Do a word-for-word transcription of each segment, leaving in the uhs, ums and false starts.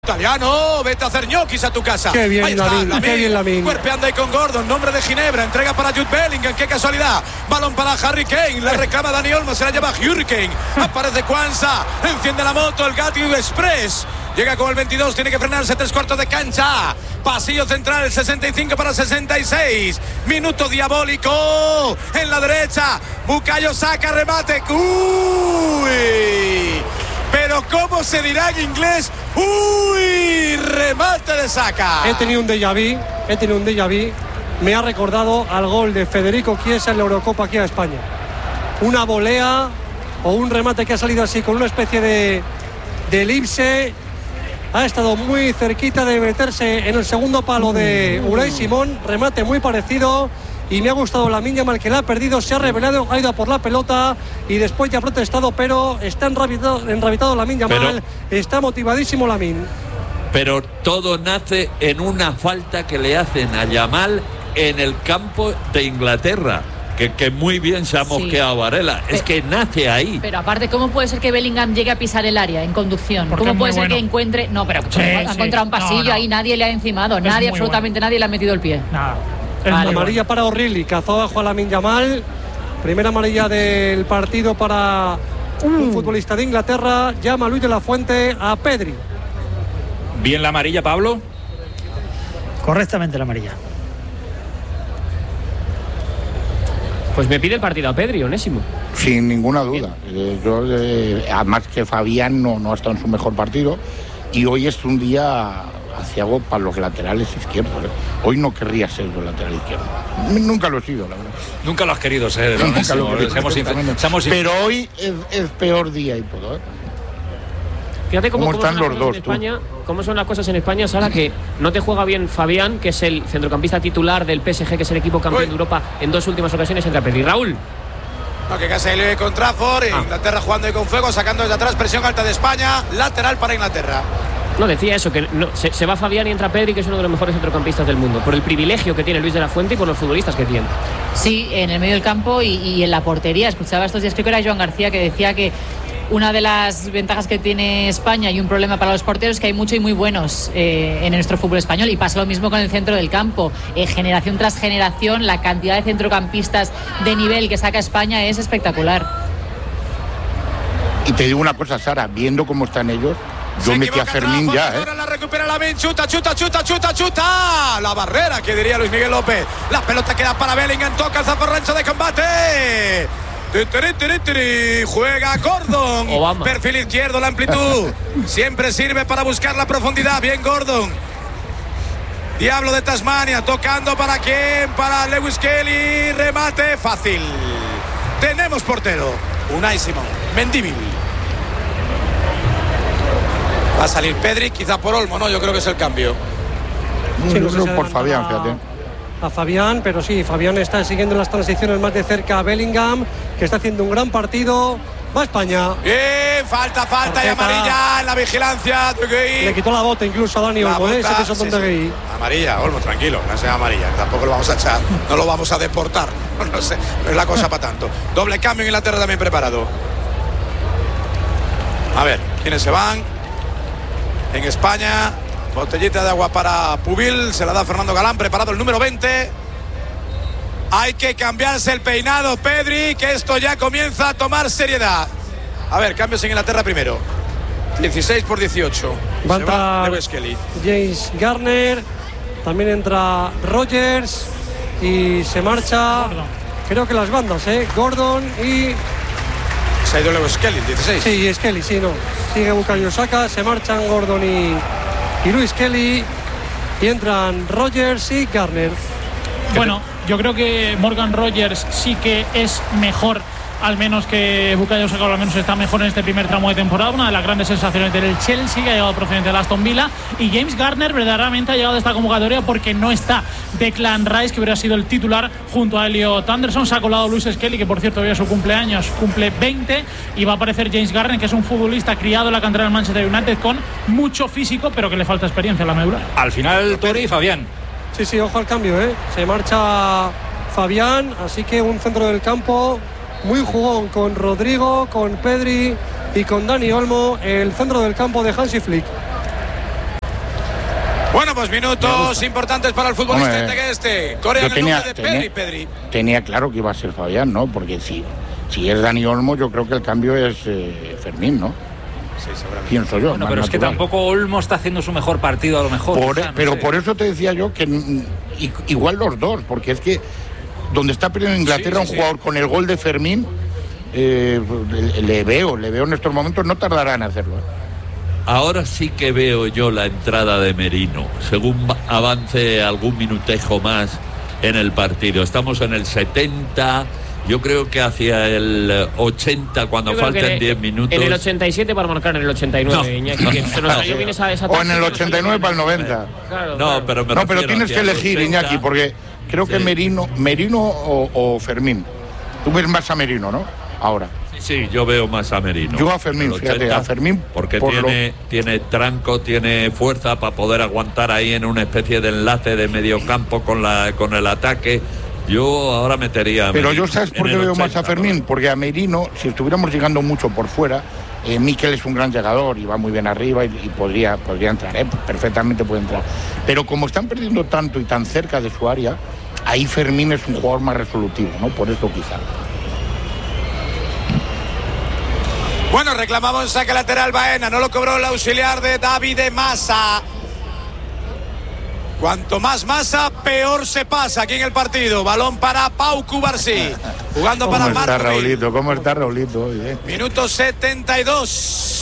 Italiano, vete a hacer ñoquis a tu casa. Qué bien, ahí está, Lamin, Lamin, qué bien Lamin. Cuerpeando ahí con Gordon, nombre de Ginebra, entrega para Jude Bellingham, qué casualidad. Balón para Harry Kane, la reclama Dani Olmo, se la lleva Hurricane. Aparece Kwanza, enciende la moto, el Gatti Express. Llega con el veintidós, tiene que frenarse, tres cuartos de cancha. Pasillo central, el sesenta y cinco para sesenta y seis. Minuto diabólico en la derecha. Bukayo Saka, remate. Uy. Pero ¿cómo se dirá en inglés? ¡Uy! Remate de Saka. He tenido un déjà vu, he tenido un déjà vu. Me ha recordado al gol de Federico Chiesa en la Eurocopa aquí a España. Una volea o un remate que ha salido así con una especie de, de elipse. Ha estado muy cerquita de meterse en el segundo palo de Unai Simón. Remate muy parecido. Y me ha gustado Lamine Yamal, que la ha perdido, se ha revelado, ha ido a por la pelota y después ya ha protestado, pero está enrabitado, enrabitado Lamine Yamal, pero, está motivadísimo Lamine. Pero todo nace en una falta que le hacen a Yamal en el campo de Inglaterra. Que, que muy bien se ha mosqueado sí. Varela. Es que nace ahí. Pero aparte, ¿cómo puede ser que Bellingham llegue a pisar el área en conducción? Porque ¿Cómo puede ser bueno. que encuentre...? No, pero sí, ha sí. encontrado un pasillo, no, no. ahí nadie le ha encimado, es nadie, absolutamente bueno. nadie le ha metido el pie. Nada. Vale, amarilla bueno. para O'Reilly, cazó abajo a Lamine Yamal. Primera amarilla del partido para uh. un futbolista de Inglaterra. Llama Luis de la Fuente a Pedri. Bien la amarilla, Pablo. Correctamente la amarilla. Pues me pide el partido a Pedri, Onésimo. Sin ninguna duda. Eh, yo, eh, además que Fabián no, no ha estado en su mejor partido y hoy es un día aciago para los laterales izquierdos. ¿eh? Hoy no querría ser yo lateral izquierdo. Nunca lo he sido, la verdad. Nunca lo has querido ser. ¿no? Nunca lo he querido, seamos inf- seamos inf- Pero hoy es, es peor día y todo. ¿eh? Fíjate cómo, ¿Cómo, cómo están los dos, en España, cómo son las cosas en España, Sara, que no te juega bien Fabián, que es el centrocampista titular del P S G, que es el equipo campeón Uy. de Europa en dos últimas ocasiones, entra Pedri. Raúl. No, que casi le con Trafford, ah. Inglaterra jugando ahí con fuego, sacando desde atrás, presión alta de España, lateral para Inglaterra. No, decía eso, que no, se, se va Fabián y entra Pedri, que es uno de los mejores centrocampistas del mundo, por el privilegio que tiene Luis de la Fuente y por los futbolistas que tiene. Sí, en el medio del campo y, y en la portería. Escuchaba estos días, creo que era Joan García, que decía que una de las ventajas que tiene España y un problema para los porteros es que hay muchos y muy buenos eh, en nuestro fútbol español, y pasa lo mismo con el centro del campo. Eh, generación tras generación, la cantidad de centrocampistas de nivel que saca España es espectacular. Y te digo una cosa, Sara, viendo cómo están ellos, yo metí a Fermín ya, ¿eh? Ahora la recupera Lamine, chuta, chuta, chuta, chuta, chuta. La barrera, que diría Luis Miguel López. La pelota queda para Bellingham, toca el zafarrancho de combate. Tiri, tiri, tiri. Juega Gordon. Obama. Perfil izquierdo, la amplitud. Siempre sirve para buscar la profundidad. Bien Gordon. Diablo de Tasmania, tocando para quién, para Lewis Kelly. Remate fácil. Tenemos portero. Unai Simón, Mendívil. Va a salir Pedri, quizá por Olmo, ¿no? Yo creo que es el cambio. Sí, no sé por Fabián, fíjate. A Fabián, pero sí, Fabián está siguiendo las transiciones más de cerca a Bellingham, que está haciendo un gran partido. Va a España. Bien, falta, falta Tarjeta. Y amarilla en la vigilancia. Le quitó la bota incluso a Dani Olmo, ¿eh? Ese sí, sí. Amarilla, Olmo, tranquilo, no sea amarilla, tampoco lo vamos a echar, no lo vamos a deportar. No sé, no es la cosa para tanto. Doble cambio en Inglaterra también preparado. A ver, ¿quiénes se van? En España, botellita de agua para Pubil, se la da Fernando Galán, preparado el número veinte. Hay que cambiarse el peinado, Pedri, que esto ya comienza a tomar seriedad. A ver, cambios en Inglaterra primero. dieciséis por dieciocho. Va a entrar James Garner, también entra Rogers y se marcha, Gordon. Creo que las bandas, ¿eh? Gordon y... Se ha ido Lewis Kelly, dieciséis. Sí, es Kelly, sí, no. Sigue Bukayo Saka, se marchan Gordon y, y Luis Kelly y entran Rogers y Garner. Bueno, yo creo que Morgan Rogers sí que es mejor, al menos que Bukayo Saka, al menos está mejor en este primer tramo de temporada. Una de las grandes sensaciones del Chelsea, que ha llegado procedente de Aston Villa. Y James Garner verdaderamente ha llegado a esta convocatoria porque no está Declan Rice, que hubiera sido el titular junto a Elliot Anderson. Se ha colado Luis Skelly, que por cierto hoy es su cumpleaños, cumple veinte, y va a aparecer James Garner, que es un futbolista criado en la cantera del Manchester United con mucho físico, pero que le falta experiencia en la medular. Al final, Tori y Fabián. Sí, sí, ojo al cambio, ¿eh? Se marcha Fabián, así que un centro del campo muy jugón con Rodrigo, con Pedri y con Dani Olmo, el centro del campo de Hansi Flick. Bueno, pues minutos importantes para el futbolista Hombre, este. Corea en el tenía, nombre de tenía, Pedri, Pedri. tenía claro que iba a ser Fabián, ¿no? Porque si, si es Dani Olmo, yo creo que el cambio es eh, Fermín, ¿no? Sí, seguramente. Pienso yo. Bueno, pero es que tampoco Olmo está haciendo su mejor partido, a lo mejor. Por, quizá, no pero sé. por eso te decía yo que mm, igual los dos, porque es que donde está perdiendo Inglaterra Sí, un sí, jugador sí. con el gol de Fermín, eh, le, le veo, le veo en estos momentos, no tardará en hacerlo. ¿eh? Ahora sí que veo yo la entrada de Merino, según avance algún minutejo más en el partido. Estamos en el setenta, yo creo que hacia el ochenta, cuando Yo creo falten que diez minutos. En el ochenta y siete para marcar en el ochenta y nueve, No. Iñaki, que se nos salió bien esa, esa O en el táctica, ochenta y nueve para el noventa. Claro, No, claro. pero me No, pero refiero tienes que hacia el elegir, ochenta. Iñaki, porque creo que Sí. Merino, Merino o, o Fermín. Tú ves más a Merino, ¿no? Ahora. Sí, yo veo más a Merino. Yo a Fermín, El fíjate, ochenta, a Fermín porque por tiene, tiene tranco, tiene fuerza para poder aguantar ahí en una especie de enlace de medio campo con, la, con el ataque. Yo ahora metería a Pero Merino yo, ¿sabes por en qué el veo más ochenta, a Fermín? Porque a Merino, si estuviéramos llegando mucho por fuera, eh, Mikel es un gran llegador y va muy bien arriba y, y podría, podría entrar, ¿eh? Perfectamente puede entrar. Pero como están perdiendo tanto y tan cerca de su área, ahí Fermín es un jugador más resolutivo, ¿no? Por eso quizá. Bueno, reclamamos en saque lateral Baena, no lo cobró el auxiliar de David de Massa. Cuanto más masa, peor se pasa aquí en el partido. Balón para Pau Cubarsí, jugando para ¿Cómo está Marco Vil. Raulito? ¿Cómo está Raulito? Hoy, eh? Minuto setenta y dos.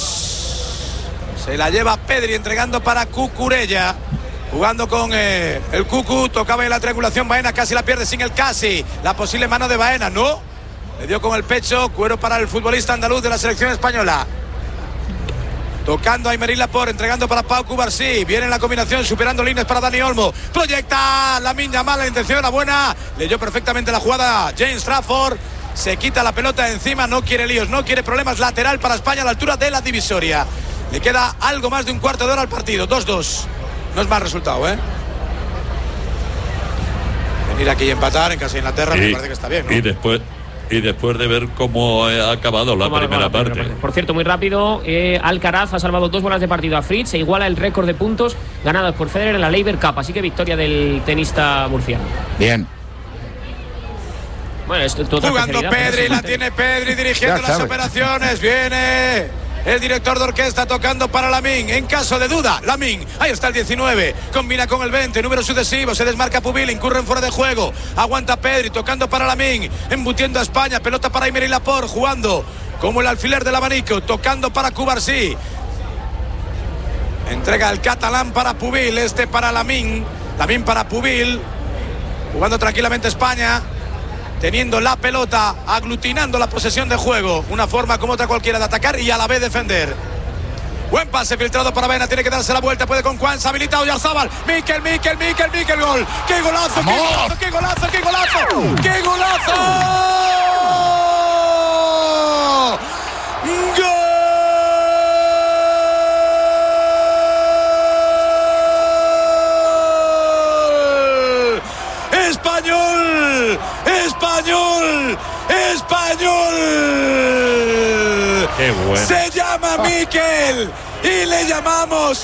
Se la lleva Pedri entregando para Cucurella. Jugando con eh, el Cucu, tocaba en la triangulación Baena, casi la pierde sin el casi. La posible mano de Baena, no. Le dio con el pecho, cuero para el futbolista andaluz de la selección española. Tocando a Aymeric Laporte, entregando para Pau Cubarsí. Viene en la combinación, superando líneas para Dani Olmo. Proyecta Lamine Yamal, la intención era buena. Leyó perfectamente la jugada James Trafford. Se quita la pelota de encima, no quiere líos, no quiere problemas. Lateral para España a la altura de la divisoria. Le queda algo más de un cuarto de hora al partido. dos dos. No es mal resultado, ¿eh? Venir aquí y empatar en casa de Inglaterra Y, me parece que está bien, ¿no? y después y después de ver cómo ha acabado la Cómo ha primera acabado la parte. primera Por cierto, muy rápido, eh, Alcaraz ha salvado dos bolas de partido a Fritz, se iguala el récord de puntos ganados por Federer en la Laver Cup, así que victoria del tenista murciano. Bien. Bueno, esto es tu otra Jugando especialidad, Pedri, pero la sí. tiene Pedri dirigiendo Ya las sabes. operaciones. Viene el director de orquesta tocando para Lamine. En caso de duda, Lamine. Ahí está el diecinueve. Combina con el veinte. Número sucesivo. Se desmarca Pubil. Incurre en fuera de juego. Aguanta Pedri. Tocando para Lamine. Embutiendo a España. Pelota para Aymeric Laporte. Jugando como el alfiler del abanico. Tocando para Cubarsí. Entrega el catalán para Pubil. Este para Lamine. Lamine para Pubil. Jugando tranquilamente España. Teniendo la pelota, aglutinando la posesión de juego. Una forma como otra cualquiera de atacar y a la vez defender. Buen pase filtrado para Baena, tiene que darse la vuelta, puede con Cuanza, habilitado Oyarzabal. Mikel, Mikel, Mikel, Mikel, gol. ¡Qué golazo, qué golazo, qué golazo, qué golazo! ¡Qué golazo! ¡Gol! ¡Español! ¡Español! ¡Español! Qué bueno. Se llama Mikel y le llamamos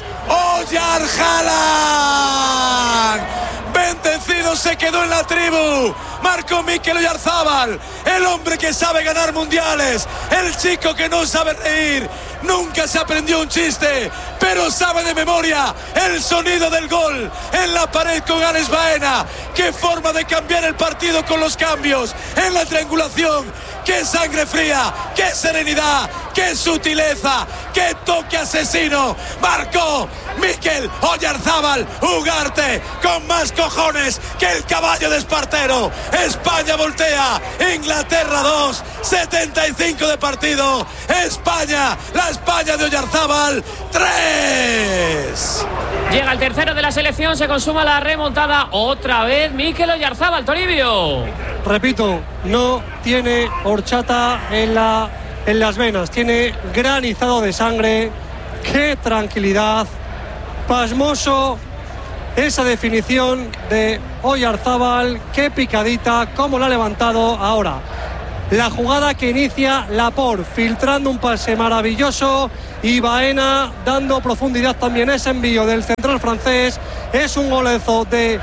Oyarzabal. Bendecido se quedó en la tribu. Marcó Mikel Oyarzabal, el hombre que sabe ganar mundiales, el chico que no sabe reír. Nunca se aprendió un chiste, pero sabe de memoria el sonido del gol en la pared con Alex Baena. Qué forma de cambiar el partido con los cambios en la triangulación. Qué sangre fría, qué serenidad, qué sutileza, qué toque asesino. Marcó Mikel Oyarzabal, Ugarte con más cojones que el caballo de Espartero. España voltea, Inglaterra dos, setenta y cinco de partido. España, la España de Oyarzabal, tres. Llega el tercero de la selección, se consuma la remontada otra vez Mikel Oyarzabal, Toribio. Repito, no tiene horchata en, la, en las venas, tiene granizado de sangre. ¡Qué tranquilidad! Pasmoso esa definición de Oyarzabal, qué picadita, cómo la ha levantado ahora. la jugada que inicia Laporte, filtrando un pase maravilloso, y Baena dando profundidad también. Ese envío del central francés es un golazo de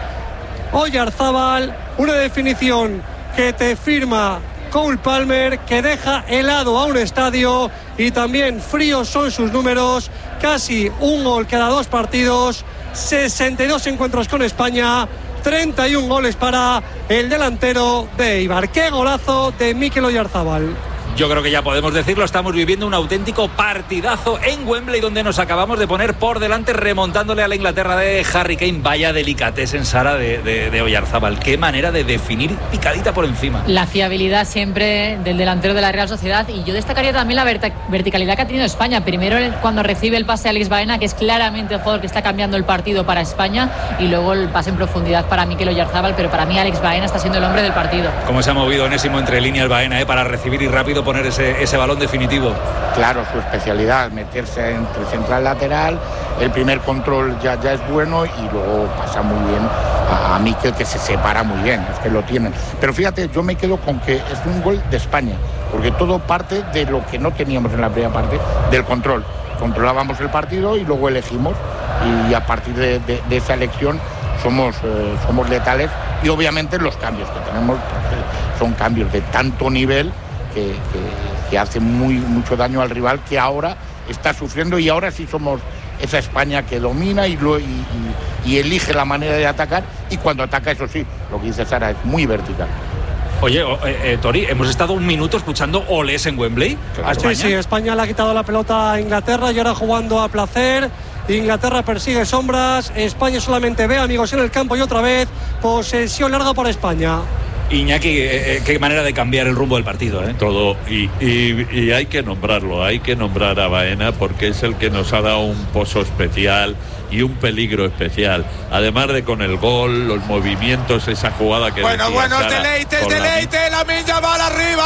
Oyarzábal, una definición que te firma Cole Palmer, que deja helado a un estadio, y también fríos son sus números, casi un gol cada dos partidos, sesenta y dos encuentros con España, treinta y un goles para el delantero de Eibar. ¡Qué golazo de Mikel Oyarzábal! Yo creo que ya podemos decirlo, estamos viviendo un auténtico partidazo en Wembley, donde nos acabamos de poner por delante, remontándole a la Inglaterra de Harry Kane. Vaya delicatessen, Sara, de, de, de Oyarzábal. Qué manera de definir picadita por encima. La fiabilidad siempre del delantero de la Real Sociedad, y yo destacaría también la verta- verticalidad que ha tenido España. Primero cuando recibe el pase a Alex Baena, que es claramente el jugador que está cambiando el partido para España, y luego el pase en profundidad para Mikel Oyarzábal, pero para mí Alex Baena está siendo el hombre del partido. Cómo se ha movido Onésimo entre líneas Baena, ¿eh? Para recibir y rápido poner ese, ese balón definitivo. Claro, su especialidad, meterse entre central lateral, el primer control ya, ya es bueno, y luego pasa muy bien a, a Mikel, que se separa muy bien, es que lo tienen. Pero fíjate, yo me quedo con que es un gol de España, porque todo parte de lo que no teníamos en la primera parte, del control. Controlábamos el partido y luego elegimos, y a partir de, de, de esa elección somos, eh, somos letales, y obviamente los cambios que tenemos pues, son cambios de tanto nivel que, que, que hacen muy, mucho daño al rival, que ahora está sufriendo, y ahora sí somos esa España que domina y, lo, y, y, y elige la manera de atacar, y cuando ataca, eso sí, lo que dice Sara, es muy vertical. Oye, eh, eh, Tori, hemos estado un minuto escuchando olés en Wembley. ¿A España? Sí, sí, España le ha quitado la pelota a Inglaterra y ahora jugando a placer. Inglaterra persigue sombras, España solamente ve amigos en el campo, y otra vez posesión larga para España. Iñaki, eh, qué manera de cambiar el rumbo del partido, ¿eh? Todo, y, y, y hay que nombrarlo, hay que nombrar a Baena, porque es el que nos ha dado un pozo especial y un peligro especial. Además de con el gol, los movimientos, esa jugada que Bueno, decía bueno, Sara, deleite, con la- deleite, Lamine Yamal arriba.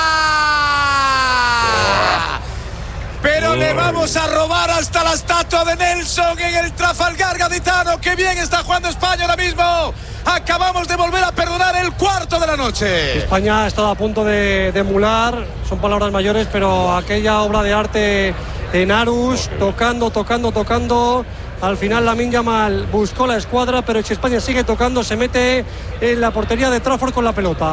Pero le vamos a robar hasta la estatua de Nelson en el Trafalgar gaditano. ¡Qué bien está jugando España ahora mismo! Acabamos de volver a perdonar el cuarto de la noche. España ha estado a punto de, de emular, son palabras mayores, pero aquella obra de arte en Arus, tocando, tocando, tocando. Al final Lamine Yamal buscó la escuadra, pero si España sigue tocando, se mete en la portería de Trafford con la pelota.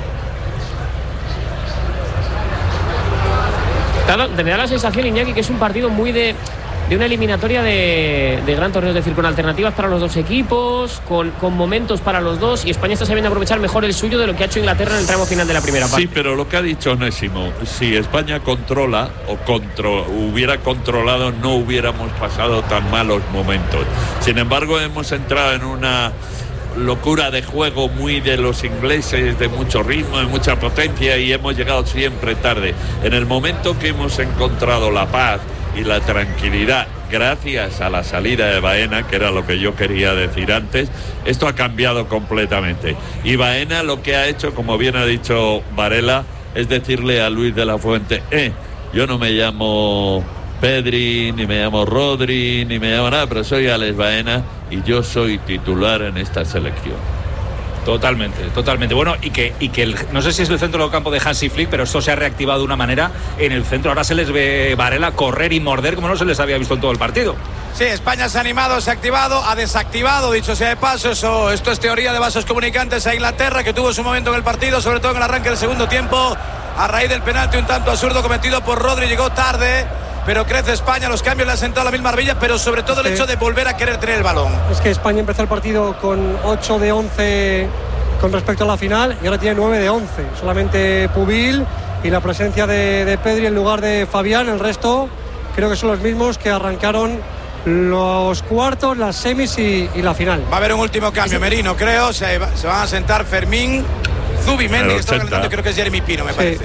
Me da la sensación, Iñaki, que es un partido muy de, de una eliminatoria de, de gran torneo, es decir, con alternativas para los dos equipos, con, con momentos para los dos, y España está sabiendo aprovechar mejor el suyo de lo que ha hecho Inglaterra en el tramo final de la primera parte. Sí, pero lo que ha dicho Onésimo, si España controla o contro, hubiera controlado, no hubiéramos pasado tan malos momentos. Sin embargo, hemos entrado en una locura de juego muy de los ingleses, de mucho ritmo, de mucha potencia, y hemos llegado siempre tarde. En el momento que hemos encontrado la paz y la tranquilidad, gracias a la salida de Baena, que era lo que yo quería decir antes, esto ha cambiado completamente. Y Baena lo que ha hecho, como bien ha dicho Varela, es decirle a Luis de la Fuente, eh, yo no me llamo Pedri, ni me llamo Rodri, ni me llamo nada, pero soy Alex Baena y yo soy titular en esta selección. Totalmente, totalmente. Bueno, y que, y que el, no sé si es el centro del campo de Hansi Flick, pero esto se ha reactivado de una manera en el centro. Ahora se les ve Varela correr y morder como no se les había visto en todo el partido. Sí, España se ha animado, se ha activado, ha desactivado, dicho sea de paso. Eso, esto es teoría de vasos comunicantes a Inglaterra, que tuvo su momento en el partido, sobre todo en el arranque del segundo tiempo, a raíz del penalti un tanto absurdo cometido por Rodri. Llegó tarde, pero crece España, los cambios le han sentado a la misma arbilla, pero sobre todo el hecho de volver a querer tener el balón. Es que España empezó el partido con ocho de once con respecto a la final, y ahora tiene nueve de once. Solamente Pubil y la presencia de, de Pedri en lugar de Fabián. El resto creo que son los mismos que arrancaron los cuartos, las semis y, y la final. Va a haber un último cambio, Merino, creo. Se, se van a sentar Fermín, Zubimendi, que está calentando, creo que es Jeremy Pino, me sí. parece.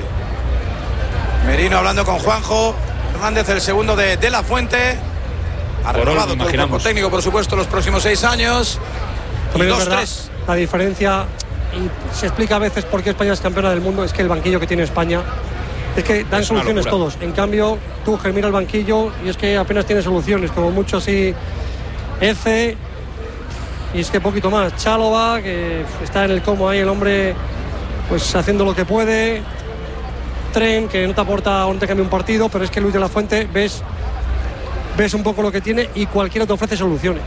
Merino hablando con Juanjo Hernández, el segundo de, de la Fuente. Ha renovado todo el cuerpo técnico, por supuesto, los próximos seis años. Y dos, tres. La diferencia, y se explica a veces por qué España es campeona del mundo, es que el banquillo que tiene España es que dan es soluciones todos. En cambio, Tuchel mira el banquillo y es que apenas tiene soluciones, como mucho así Eze, y es que poquito más. Chalobah, que está en el como ahí el hombre, pues haciendo lo que puede. tren que no te aporta o no te cambia un partido, pero es que Luis de la Fuente ves, ves un poco lo que tiene y cualquiera te ofrece soluciones.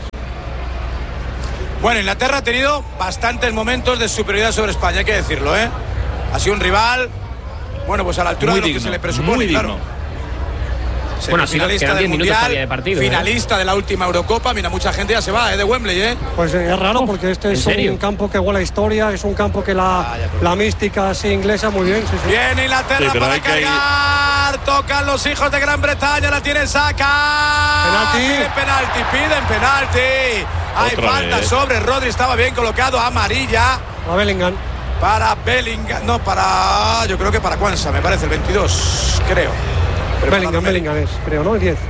Bueno, Inglaterra ha tenido bastantes momentos de superioridad sobre España, hay que decirlo, ¿eh? Ha sido un rival, bueno, pues a la altura muy de lo digno, que se le presupone, muy claro. digno. Bueno, Semifinalista del Mundial, de partido, finalista ¿eh? de la última Eurocopa. Mira, mucha gente ya se va, ¿eh? De Wembley, ¿eh? Pues eh, es raro porque este es un campo que huele a historia, es un campo que la, ah, la mística así inglesa, muy bien. Sí, sí. Viene Inglaterra sí, para cargar, ir... tocan los hijos de Gran Bretaña, la tiene Saka. Penalti. Piden penalti, piden penalti. Hay Otra falta vez. sobre Rodri, estaba bien colocado, amarilla. A Bellingham. Para Bellingham, no, para, yo creo que para Quansah, me parece, el veintidós, creo. Bellingham, Bellingham es, creo, ¿no? El diez.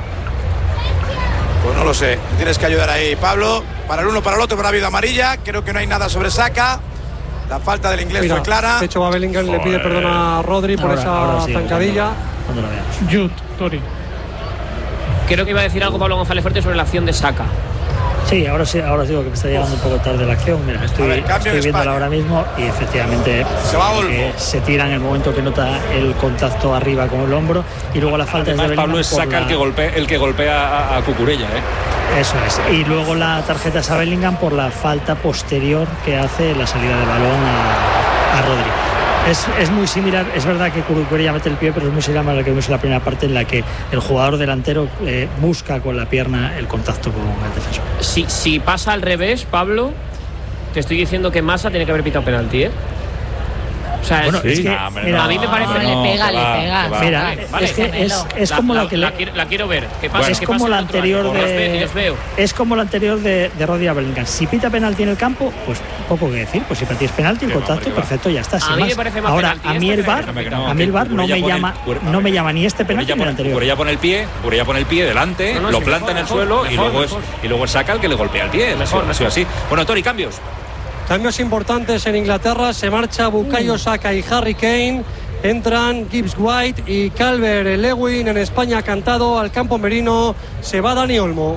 Pues no lo sé, tienes que ayudar ahí, Pablo. Para el uno, para el otro, pero ha habido amarilla. Creo que no hay nada sobre Saka. La falta del inglés Mira, fue clara. De hecho, va Bellingham y le pide perdón a Rodri por ahora, esa ahora sí, zancadilla. Cuando, cuando lo veamos. Jude, Tori. Creo que iba a decir algo Pablo González Fuerte sobre la acción de Saka. Sí, ahora sí, ahora os digo que me está llegando un poco tarde la acción. Mira, estoy, ver, estoy viéndola ahora mismo y efectivamente se, va eh, se tira en el momento que nota el contacto arriba con el hombro y luego la falta Además, es de Pablo es Saka la... el que golpea, el que golpea a, a Cucurella, ¿eh? Eso es. Y luego la tarjeta es a Bellingham por la falta posterior que hace la salida de balón a, a Rodri. Es, es muy similar, es verdad que Cucurella mete el pie, pero es muy similar a lo que vimos en la primera parte, en la que el jugador delantero eh, busca con la pierna el contacto con el defensor. Si, si pasa al revés, Pablo, te estoy diciendo que Massa tiene que haber pitado penalti, ¿eh? O sea, bueno, es, es que, no, hombre, mira, a mí me parece. No, le pega, le pega. Mira, Vale, es que es, es la, como la, la que la, le, quiero, la quiero ver. ¿Qué pasa? bueno, es ¿Qué como pasa la el otro anterior año? de Los, los veo. es como la anterior de, de Rodri a Bellingham. Si pita penalti en el campo, pues poco que decir. Pues si para ti es penalti, el contacto, perfecto, ya está. A mí me parece más ahora, penalti a mí este el VAR, que no, a mí el VAR no me llama, el, no me llama ni este penalti ni el anterior. Por ella pone el pie, por ella pone el pie delante, no, no, lo sí, planta mejor, en el mejor, suelo mejor, y luego mejor. es y luego saca el que le golpea el pie. Mejor, ha sido así. Bueno, Tori, cambios. Cambios importantes en Inglaterra. Se marcha Bukayo Saka y Harry Kane. Entran Gibbs White y Calvert-Lewin. En España ha cantado al campo merino. Se va Dani Olmo.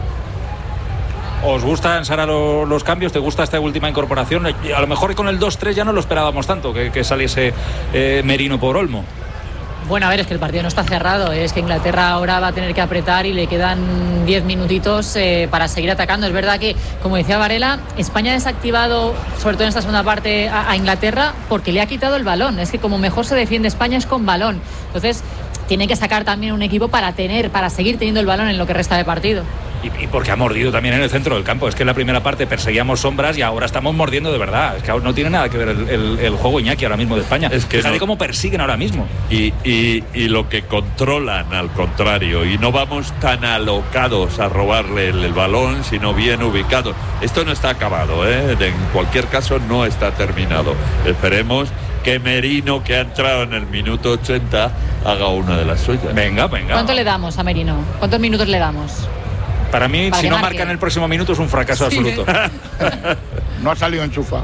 ¿Os gustan, Sara, lo, los cambios? ¿Te gusta esta última incorporación? A lo mejor con el dos tres ya no lo esperábamos tanto, que, que saliese eh, Merino por Olmo. Bueno, a ver, es que el partido no está cerrado, es que Inglaterra ahora va a tener que apretar y le quedan diez minutitos eh, para seguir atacando. Es verdad que, como decía Varela, España ha desactivado, sobre todo en esta segunda parte, a, a Inglaterra porque le ha quitado el balón. Es que como mejor se defiende España es con balón. Entonces, tiene que sacar también un equipo para tener, para seguir teniendo el balón en lo que resta de partido. Y, y porque ha mordido también en el centro del campo. Es que en la primera parte perseguíamos sombras y ahora estamos mordiendo de verdad. Es que no tiene nada que ver el, el, el juego Iñaki ahora mismo de España. Es que fíjate no. cómo persiguen ahora mismo. Y, y, y lo que controlan, al contrario, y no vamos tan alocados a robarle el, el balón, sino bien ubicados. Esto no está acabado, ¿eh? En cualquier caso no está terminado. Esperemos que Merino, que ha entrado en el minuto ochenta, haga una de las suyas. Venga, venga. ¿Cuánto le damos a Merino? ¿Cuántos minutos le damos? Para mí, Para si no marque. marca en el próximo minuto, es un fracaso Sí. absoluto. No ha salido enchufado.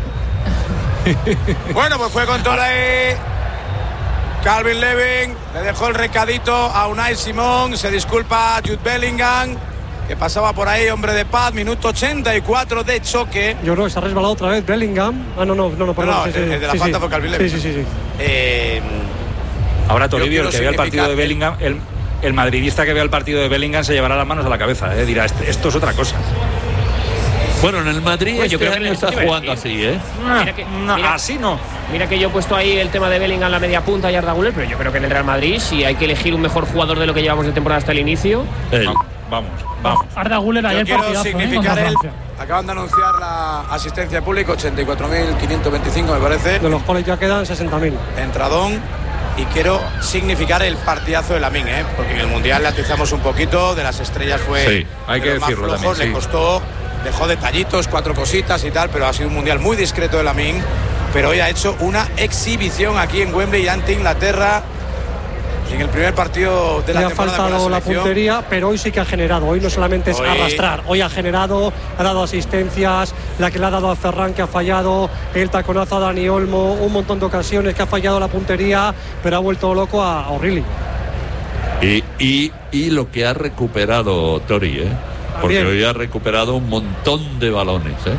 Bueno, pues fue con todo ahí. Calvert-Lewin le dejó el recadito a Unai Simón. Se disculpa a Jude Bellingham, que pasaba por ahí, hombre de paz. Minuto ochenta y cuatro de choque. Yo creo que se ha resbalado otra vez Bellingham. Ah, no, no, no, no, perdón. No, sí, el- sí, el de la sí, falta sí. fue Calvert-Lewin. Sí, sí, sí, sí. Eh, Ahora Yo Toribio, quiero el que vea el partido de significar- Bellingham, el, el madridista que vea el partido de Bellingham se llevará las manos a la cabeza, ¿eh? Dirá, "Este- esto es otra cosa". Bueno, en el Madrid Pues yo este creo que año le- está ¿qué iba a jugando decir? así, ¿eh? Mira que- No, mira- así no. Mira que yo he puesto ahí el tema de Bellingham, la media punta y Arda Güler, pero yo creo que en el Real Madrid, si hay que elegir un mejor jugador de lo que llevamos de temporada hasta el inicio, Él. Vamos, vamos. Arda Güler yo ayer quiero partidazo, ¿eh? significar Contra el. Francia. Acaban de anunciar la asistencia de público, ochenta y cuatro mil quinientos veinticinco, me parece. De los cuales ya quedan sesenta mil. Entradón. Y quiero significar el partidazo de Lamine, ¿eh? Porque en el Mundial le atizamos un poquito, de las estrellas fue Sí, hay de que los más decirlo flojos, también, le sí. costó, dejó detallitos, cuatro cositas y tal, pero ha sido un Mundial muy discreto de Lamine, pero hoy ha hecho una exhibición aquí en Wembley ante Inglaterra en el primer partido de la Le ha temporada con faltado la selección. puntería, pero hoy sí que ha generado. Hoy no solamente es Hoy- arrastrar, hoy ha generado, ha dado asistencias, la que le ha dado a Ferran, que ha fallado, el taconazo a Dani Olmo, un montón de ocasiones que ha fallado la puntería, pero ha vuelto loco a O'Reilly. Y, y, y lo que ha recuperado Tori, ¿eh? Porque También. hoy ha recuperado un montón de balones, ¿eh?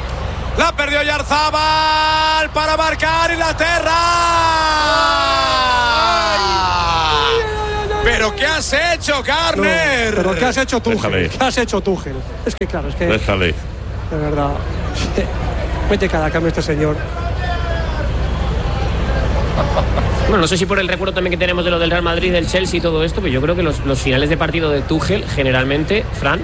La perdió Yarzábal para marcar Inglaterra. ¿Pero qué has hecho, Garner? No, ¿pero qué has hecho tú? Déjale. ¿Qué has hecho tú, Gel? Es que claro, es que... Déjale. De verdad. Mete cada cambio este señor. Bueno, no sé si por el recuerdo también que tenemos de lo del Real Madrid, del Chelsea y todo esto, pero yo creo que los, los finales de partido de Tuchel, generalmente, Fran,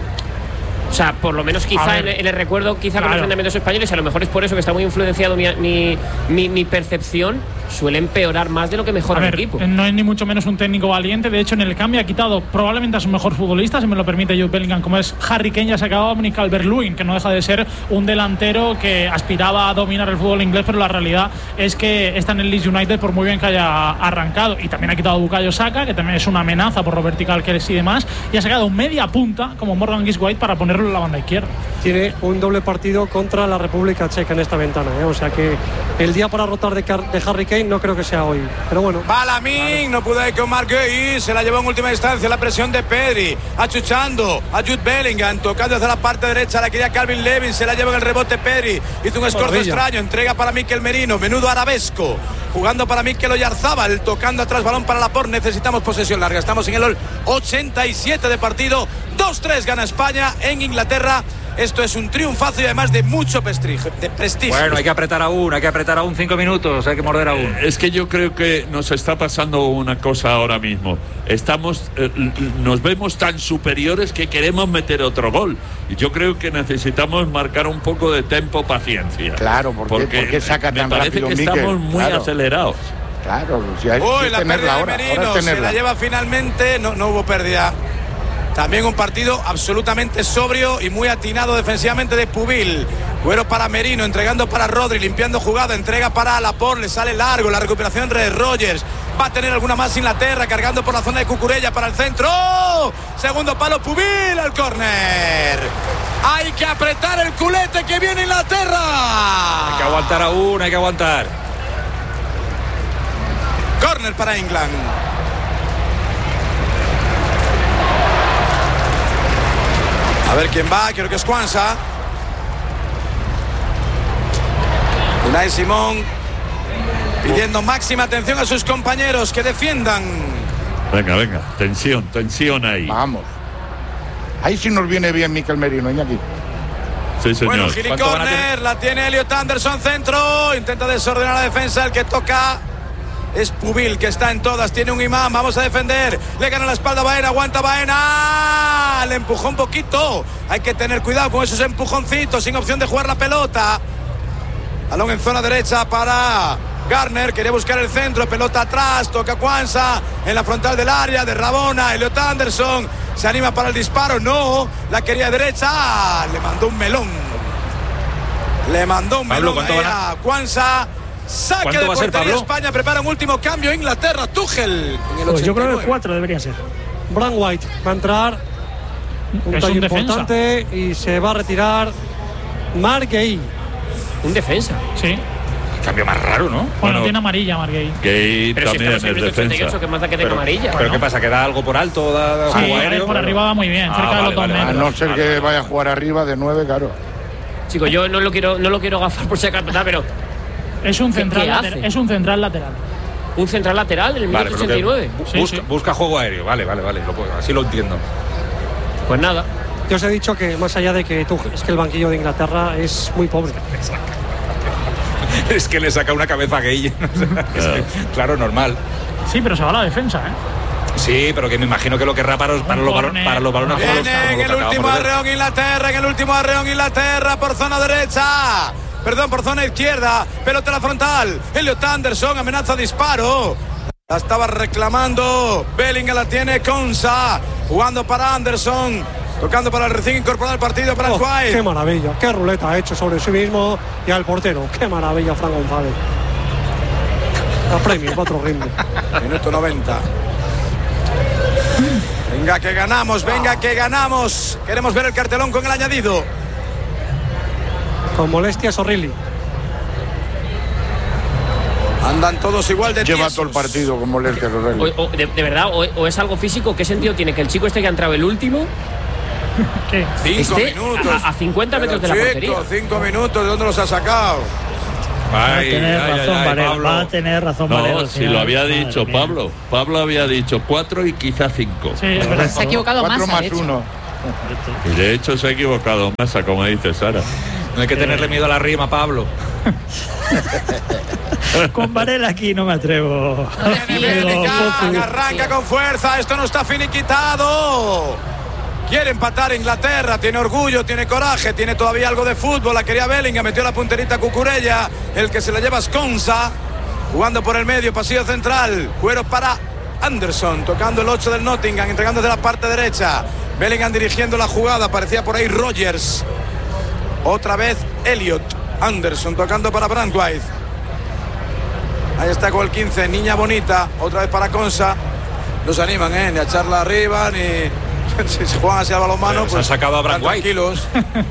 o sea, por lo menos quizá en, en el recuerdo, quizá claro, con los rendimientos españoles, a lo mejor es por eso que está muy influenciado mi, mi, mi, mi percepción, suele empeorar más de lo que mejora el equipo. No es ni mucho menos un técnico valiente. De hecho, en el cambio ha quitado probablemente a su mejor futbolista, si me lo permite Jude Bellingham, como es Harry Kane, ya se acababa Dominic Calvert-Lewin, que no deja de ser un delantero que aspiraba a dominar el fútbol inglés, pero la realidad es que está en el Leeds United por muy bien que haya arrancado. Y también ha quitado a Bukayo Saka, que también es una amenaza por lo vertical que es y demás, y ha sacado media punta como Morgan Gibbs-White para ponerlo en la banda izquierda. Tiene un doble partido contra la República Checa en esta ventana, ¿eh? O sea que el día para rotar de, Car de Harry Kane no creo que sea hoy, pero bueno. Balamin, no pudo con Marguerite, se la llevó en última instancia la presión de Pedri, achuchando a Jude Bellingham, tocando hacia la parte derecha, la quería Calvin Levin, se la lleva en el rebote Pedri, hizo un escorzo extraño, entrega para Mikel Merino, menudo arabesco, jugando para Mikel Oyarzábal, tocando atrás, balón para Laporte, necesitamos posesión larga, estamos en el ochenta y siete de partido, dos tres gana España en Inglaterra. Esto es un triunfazo y además de mucho prestigio, de prestigio. Bueno, hay que apretar aún, hay que apretar aún cinco minutos, hay que morder aún. Es que yo creo que nos está pasando una cosa ahora mismo. Estamos, eh, nos vemos tan superiores que queremos meter otro gol. Y yo creo que necesitamos marcar un poco de tempo, paciencia. Claro, porque, porque, porque saca tan me rápido, parece que Mikel. estamos muy claro. acelerados. Claro, si hay Uy, que la tenerla pérdida de ahora, Merino, ahora es se tenerla. la lleva finalmente, no, no hubo pérdida. También un partido absolutamente sobrio y muy atinado defensivamente de Pubil. Cuero para Merino, entregando para Rodri, limpiando jugada, entrega para Laporte, le sale largo, la recuperación de Rogers. Va a tener alguna más Inglaterra, cargando por la zona de Cucurella para el centro. ¡Oh! Segundo palo, Pubil, al córner. Hay que apretar el culete que viene Inglaterra. Hay que aguantar aún, hay que aguantar. Córner para England. A ver quién va, creo que es Kwanza. Unai Simón pidiendo máxima atención a sus compañeros que defiendan. Venga, venga, tensión, tensión ahí. Vamos. Ahí sí nos viene bien Mikel Merino, Iñaki. Sí, señor. Bueno, Gili Corner, la tiene Elliot Anderson, centro. Intenta desordenar la defensa, el que toca es Pubil, que está en todas, tiene un imán, vamos a defender, le gana la espalda a Baena, aguanta Baena, le empujó un poquito, hay que tener cuidado con esos empujoncitos, sin opción de jugar la pelota. Balón en zona derecha para Garner, quería buscar el centro, pelota atrás, toca Kwanza en la frontal del área de Rabona, Elliot Anderson se anima para el disparo, no, la quería derecha, le mandó un melón, le mandó un Pablo, melón a Kwanza. Saque de portería, España prepara un último cambio. Inglaterra, Tuchel. Pues yo creo que cuatro deberían ser. Bran White va a entrar. Un es tallo un importante defensa. Y se va a retirar Marc Guehi. Un defensa. Sí. Cambio más raro, ¿no? Bueno, Bueno, tiene amarilla, Marguerite. Gay Pero si también estamos en es el ochenta y ocho, defensa. que más da que tenga Pero, amarilla. ¿Pero Bueno. qué pasa? ¿Que da algo por alto? Da, da Sí, juego aéreo? por arriba va muy bien, Ah, cerca vale, de los dos vale, A metros. no ser que vaya a jugar arriba de nueve, claro. Chicos, yo no lo quiero, no lo quiero gafar por si acaso, pero Es un ¿Qué- central qué lateral. hace? Es un central lateral. un central lateral en el Vale, minuto pero ochenta y nueve. que bu- Sí, busca, sí. busca juego aéreo, vale, vale, vale, lo puedo- así lo entiendo. Pues nada. Yo os he dicho que más allá de que Tuchel, es que el banquillo de Inglaterra es muy pobre. Es que le saca una cabeza gay. Es que, claro, normal. Sí, pero se va a la defensa, ¿eh? Sí, pero que me imagino que lo querrá para los, para los, balon- para los balones Viene jugados, como en lo que el acabamos último de ver. arreón Inglaterra, en el último arreón Inglaterra por zona derecha. Perdón, por zona izquierda. Pelota a la frontal. Elliot Anderson, amenaza disparo. La estaba reclamando. Bellingham la tiene Konsa. Jugando para Anderson. Tocando para el recién incorporado al partido para Oh, el White. qué maravilla, qué ruleta ha hecho sobre sí mismo y al portero. Qué maravilla, Fran González. La premio, cuatro rinde. Minuto noventa. Venga que ganamos, venga que ganamos. Queremos ver el cartelón con el añadido. Con molestias O'Reilly. Andan todos igual de Lleva tiesos. todo el partido con molestias. O'Reilly. O, o, de, de verdad, o, o es algo físico. ¿Qué sentido tiene que el chico este que ha entrado el último ¿Qué? Cinco esté minutos. a, a cincuenta metros de la Pero, portería? chico, cinco minutos, ¿de dónde los ha sacado? Va a tener ay, razón, ay, ay, Varela. Pablo. Va a tener razón, No, Varela. si lo había Madre dicho mía. Pablo. Pablo había dicho cuatro y quizá cinco. Sí, es verdad. Se ha equivocado Cuatro Massa, más de hecho. uno. Y de hecho se ha equivocado Massa, como dice Sara. No hay que tenerle miedo a la rima, Pablo. Con Varela aquí no me atrevo. Viene Bellingham, arranca con fuerza, esto no está finiquitado. Quiere empatar Inglaterra, tiene orgullo, tiene coraje, tiene todavía algo de fútbol. La quería Bellingham, metió la punterita Cucurella, el que se la lleva es Konsa, jugando por el medio, pasillo central. Cuero para Anderson, tocando el ocho del Nottingham, entregando desde la parte derecha. Bellingham dirigiendo la jugada, parecía por ahí Rogers. Otra vez Elliot. Anderson tocando para Brandweiss. Ahí está con el quince, Niña Bonita, otra vez para Konsa. No se animan, ¿eh? Ni a echarla arriba, ni... si se juegan hacia el balonmano, Pues pues han sacado a están Brandweiss. tranquilos.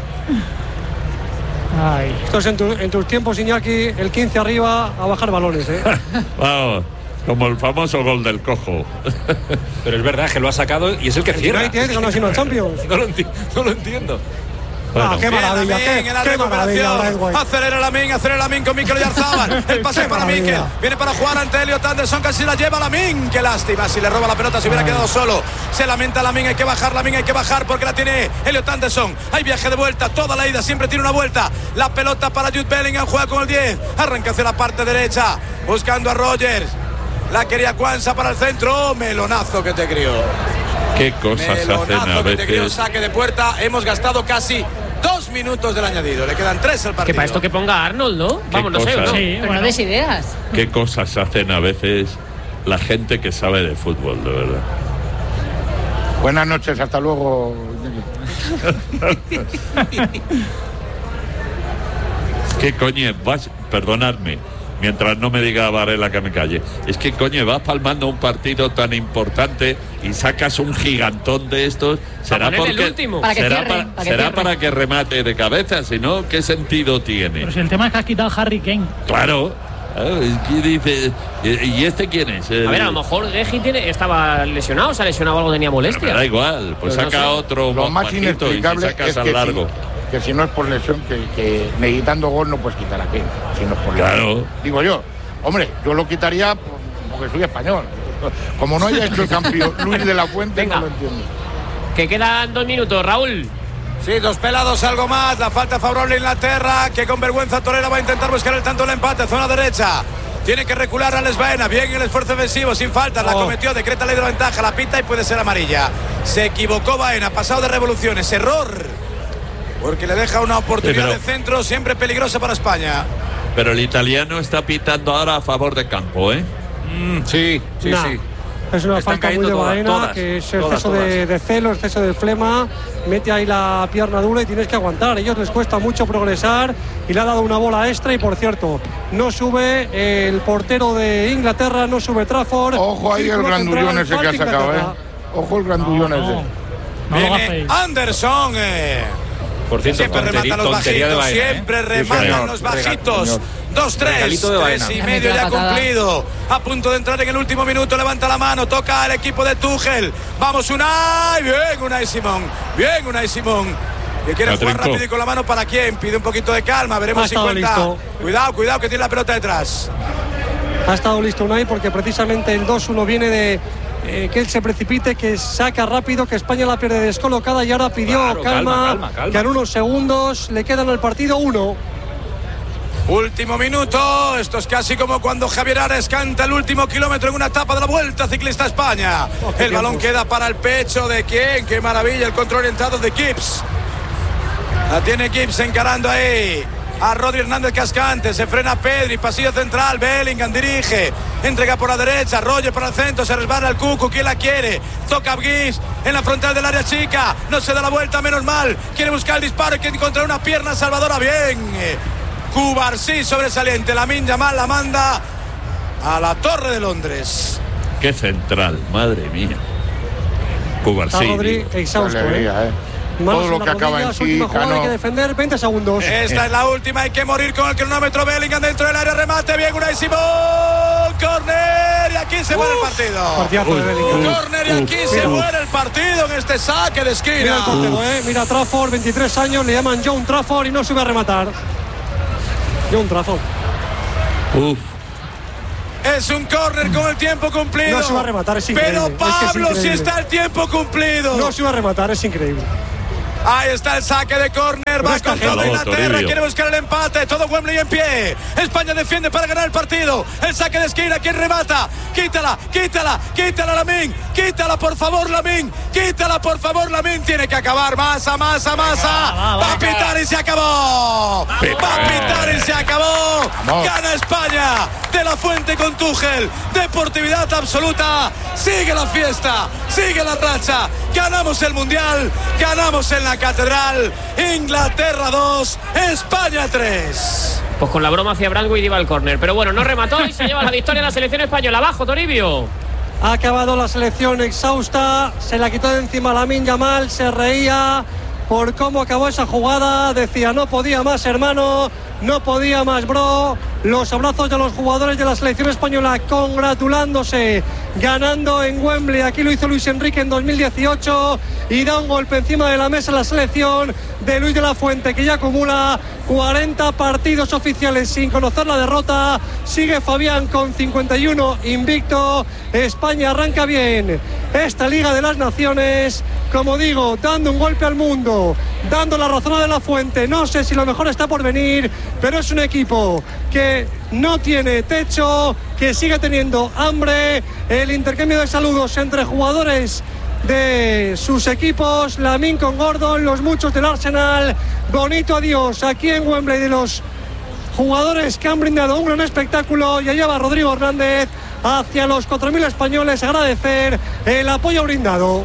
Ay. Esto es en, tu- en tus tiempos, Iñaki, el quince arriba a bajar balones, ¿eh? Vamos, como el famoso gol del cojo. Pero es verdad que lo ha sacado y es el que cierra. United ganó así en el Champions. No lo, enti- no lo entiendo. Ah, qué Bien, maravilla, Lamin, qué, en la qué maravilla, recuperación. Brandweiss. Acelera Lamin, acelera Lamin con Mikel Oyarzabal. El pase Qué para maravilla. Mikel. Viene para jugar ante Elliot Anderson, casi la lleva Lamin. Qué lástima, si le roba la pelota se hubiera quedado solo. Se lamenta Lamin, hay que bajar, Lamin, hay que bajar porque la tiene Elliot Anderson. Hay viaje de vuelta, toda la ida, siempre tiene una vuelta. La pelota para Jude Bellingham, juega con el diez. Arranca hacia la parte derecha, buscando a Rogers. La quería Kwanza para el centro. Melonazo que te crió. Qué cosas hacen a Melonazo que te crió, veces. saque de puerta. Hemos gastado casi dos minutos del añadido. Le quedan tres al partido. Que para esto que ponga a Arnold, ¿no? Vamos, no sé, cosa? ¿o ¿no? Sí, Pero bueno. no des ideas. Qué cosas hacen a veces la gente que sabe de fútbol, de verdad. Buenas noches, hasta luego. ¿Qué coño vas? Perdonadme, mientras no me diga Varela que me calle. Es que coño, vas palmando un partido tan importante y sacas un gigantón de estos. ¿Será ponerle el porque último. Para que será, cierre, para, para que será cierre. para que remate de cabeza? Si no, ¿qué sentido tiene? Pero si el tema es que has quitado a Harry Kane. Claro. Claro, es que dice, ¿y este quién es? El- A ver, a lo mejor Geji tiene, estaba lesionado, se ha lesionado algo, tenía Me molestia. da igual, pues Pero no saca sé. otro Lo más bajito y si inexplicable sacas es al que largo. si, que si no es por lesión, que, que necesitando gol no puedes quitar a Kane. Si no es por lesión. Claro. Digo yo, hombre, yo lo quitaría porque soy español. Como no haya hecho el campeón Luis de la Fuente, Venga. no lo entiendo. Que quedan dos minutos, Raúl. Sí, dos pelados, algo más. La falta favorable a Inglaterra, que con vergüenza Torera va a intentar buscar el tanto del empate. Zona derecha. Tiene que recular a Les Baena. Bien el esfuerzo ofensivo, sin falta. La Oh. cometió, decreta ley de la ventaja. La pita y puede ser amarilla. Se equivocó Baena, pasado de revoluciones. Error. Porque le deja una oportunidad Sí, pero- de centro siempre peligrosa para España. Pero el italiano está pitando ahora a favor de campo, ¿eh? Sí, sí, Nah. sí. Es una Están falta muy cayendo de todas, Baena, todas, que es todas, exceso de, de celo, exceso de flema, mete ahí la pierna dura y tienes que aguantar. A ellos les cuesta mucho progresar y le ha dado una bola extra y por cierto, no sube el portero de Inglaterra, no sube Trafford. Ojo ahí el Círculo grandullón central, ese que ha falta sacado, ¿eh? Inglaterra. Ojo el grandullón No, ese. no. No lo Viene hacéis. Anderson. eh. Por cierto, Siempre tontería, rematan los tontería de bajitos, Baena, ¿eh? siempre Sí, rematan señor. los Rega- bajitos. señor. Dos, tres, Regalito de tres Baena. y Ya medio metió ya la patada. cumplido. A punto de entrar en el último minuto, levanta la mano, toca al equipo de Tuchel. Vamos, Unai, bien, Unai Simón, bien, Unai Simón. Que quiere La jugar trincó. rápido y con la mano para quién, pide un poquito de calma, veremos Ha si estado cuenta. listo. Cuidado, cuidado que tiene la pelota detrás. Ha estado listo Unai porque precisamente el dos uno viene de eh, que él se precipite, que saca rápido, que España la pierde descolocada y ahora pidió Claro, calma, calma, calma, calma. que en unos segundos le quedan al partido uno. Último minuto, esto es casi como cuando Javier Ares canta el último kilómetro en una etapa de la Vuelta Ciclista España. Oh, qué El balón tiempos. queda para el pecho de quién, qué maravilla, el control orientado de Gibbs. La tiene Gibbs encarando ahí a Rodri Hernández Cascante, se frena Pedri, pasillo central, Bellingham dirige, entrega por la derecha, Roger para el centro, se resbala el Cucu, ¿quién la quiere? Toca a Gibbs en la frontal del área chica, no se da la vuelta, menos mal, quiere buscar el disparo y quiere encontrar una pierna salvadora, bien. Cubarsí sobresaliente, Lamine Yamal la manda a la Torre de Londres. Qué central, madre mía. Está Cubarsí. Rodri digo. Qué exhausto. ¿eh? alegría, ¿eh? Manos Todo lo en que las acaba en rodillas, sí, última jugada, Cano. hay que defender, veinte segundos. Esta es la última, hay que morir con el cronómetro. Bellingham dentro del área, remate bien, Unai Simón, córner y aquí se muere el partido. Partidazo de Bellingham. Córner y aquí se mira. muere el partido en este saque de Mira el esquina. portero, eh. Mira a Trafford, veintitrés años, le llaman John Trafford y no sube a rematar. John Trafford. Uf. Es un córner con el tiempo cumplido. No se va a rematar, es increíble. Pero Pablo, es que es si está el tiempo cumplido. No se va a rematar, es increíble. Ahí está el saque de córner, va con toda Inglaterra, quiere buscar el empate, todo Wembley en pie. España defiende para ganar el partido. El saque de esquina, ¿quién remata? Quítala, quítala, quítala Lamine, quítala por favor Lamine, quítala por favor Lamine, tiene que acabar, masa, masa, masa. Va a pitar y se acabó. Va a pitar y se acabó. Gana España, De La Fuente con Tuchel, deportividad absoluta. Sigue la fiesta, sigue la racha. Ganamos el Mundial, ganamos en la Catedral. Inglaterra dos, España tres. Pues con la broma hacia Branco y iba al córner. Pero bueno, no remató y se lleva la victoria la selección española. Abajo, Toribio. Ha acabado la selección exhausta. Se la quitó de encima Lamine Yamal. Se reía por cómo acabó esa jugada. Decía, no podía más, hermano. No podía más, bro. Los abrazos de los jugadores de la selección española congratulándose, ganando en Wembley. Aquí lo hizo Luis Enrique en dos mil dieciocho y da un golpe encima de la mesa la selección de Luis de la Fuente, que ya acumula cuarenta partidos oficiales sin conocer la derrota. Sigue Fabián con cincuenta y uno invicto. España arranca bien esta Liga de las Naciones, como digo, dando un golpe al mundo, dando la razón a De La Fuente. No sé si lo mejor está por venir, pero es un equipo que no tiene techo, que sigue teniendo hambre. El intercambio de saludos entre jugadores de sus equipos, Lamine con Gordon, los muchos del Arsenal. Bonito adiós aquí en Wembley de los jugadores que han brindado un gran espectáculo. Y allá va Rodrigo Hernández hacia los cuatro mil españoles a agradecer el apoyo brindado.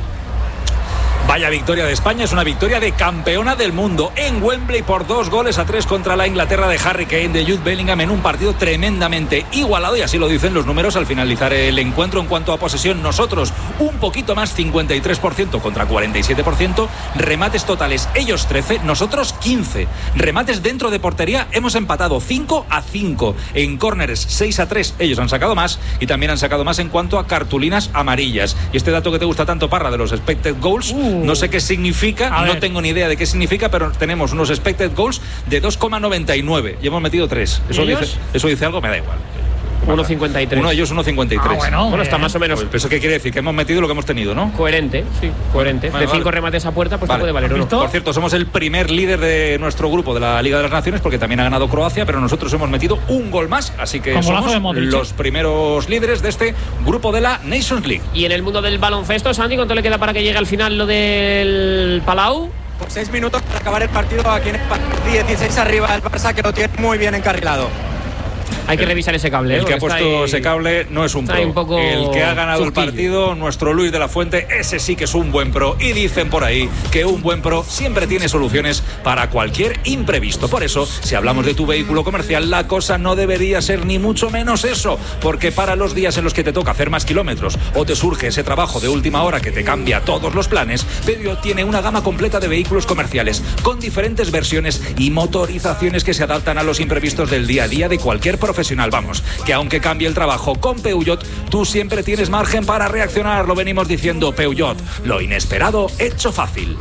Vaya victoria de España, es una victoria de campeona del mundo en Wembley por dos goles a tres contra la Inglaterra de Harry Kane, de Jude Bellingham, en un partido tremendamente igualado, y así lo dicen los números al finalizar el encuentro. En cuanto a posesión, nosotros un poquito más, cincuenta y tres por ciento contra cuarenta y siete por ciento, remates totales ellos trece, nosotros quince, remates dentro de portería hemos empatado cinco a cinco, en córneres seis a tres, ellos han sacado más y también han sacado más en cuanto a cartulinas amarillas. Y este dato que te gusta tanto, Parra, de los expected goals, uh. no sé qué significa, no tengo ni idea de qué significa, pero tenemos unos expected goals de dos coma noventa y nueve y hemos metido tres. Eso dice, eso dice algo, me da igual. uno coma cincuenta y tres. Uno de ellos uno coma cincuenta y tres. Ah, bueno, bueno, está más o menos. Pues, ¿eso qué quiere decir? Que hemos metido lo que hemos tenido, ¿no? Coherente, sí, coherente. Vale, de cinco vale. remates a puerta, pues vale. te puede valer uno. Por cierto, somos el primer líder de nuestro grupo de la Liga de las Naciones, porque también ha ganado Croacia, pero nosotros hemos metido un gol más, así que somos los primeros líderes de este grupo de la Nations League. Y en el mundo del baloncesto, Santi, ¿cuánto le queda para que llegue al final lo del Palau? Por seis minutos para acabar el partido aquí en el dieciséis arriba el Barça, que lo tiene muy bien encarrilado. Hay que revisar ese cable. El que ha puesto ahí, ese cable no es un pro. Un poco el que ha ganado chusquillo. El partido, nuestro Luis de la Fuente, ese sí que es un buen pro. Y dicen por ahí que un buen pro siempre tiene soluciones para cualquier imprevisto. Por eso, si hablamos de tu vehículo comercial, la cosa no debería ser ni mucho menos eso. Porque para los días en los que te toca hacer más kilómetros o te surge ese trabajo de última hora que te cambia todos los planes, Peugeot tiene una gama completa de vehículos comerciales con diferentes versiones y motorizaciones que se adaptan a los imprevistos del día a día de cualquier profesional. Vamos, que aunque cambie el trabajo con Peugeot, tú siempre tienes margen para reaccionar. Lo venimos diciendo, Peugeot, lo inesperado hecho fácil.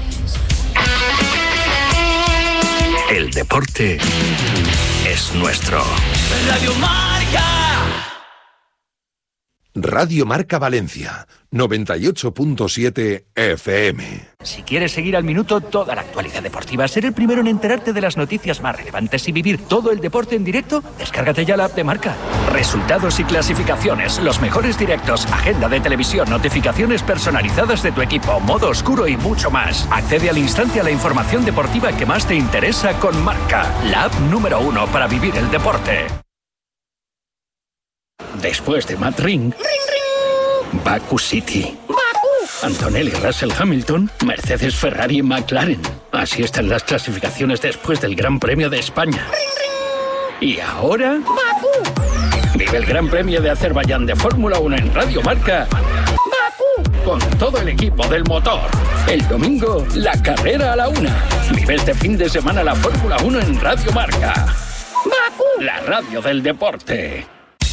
El deporte es nuestro. Radio Marca. Radio Marca Valencia, noventa y ocho punto siete F M. Si quieres seguir al minuto toda la actualidad deportiva, ser el primero en enterarte de las noticias más relevantes y vivir todo el deporte en directo, descárgate ya la app de Marca. Resultados y clasificaciones, los mejores directos, agenda de televisión, notificaciones personalizadas de tu equipo, modo oscuro y mucho más. Accede al instante a la información deportiva que más te interesa con Marca, la app número uno para vivir el deporte. Después de Matt Ring, ring, ring. Baku City, Baku. Antonelli, Russell Hamilton, Mercedes, Ferrari y McLaren. Así están las clasificaciones después del Gran Premio de España. Ring, ring. Y ahora, Baku. Vive el Gran Premio de Azerbaiyán de Fórmula uno en Radio Marca, Baku, con todo el equipo del motor. El domingo, la carrera a la una. Vive este fin de semana la Fórmula uno en Radio Marca, Baku, la radio del deporte.